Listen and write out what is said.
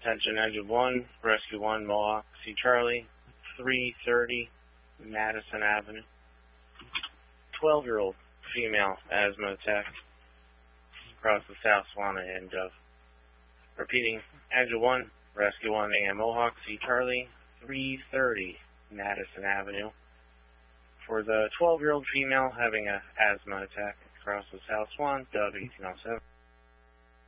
Attention Engine 1, Rescue 1, Mohawk, C. Charlie, 330 Madison Avenue. 12-year-old female asthma attack across the South Swan and Dove. Repeating, Engine 1, Rescue 1, AM Mohawk, C. Charlie, 330 Madison Avenue. For the 12-year-old female having an asthma attack across the South Swan, Dove 1807.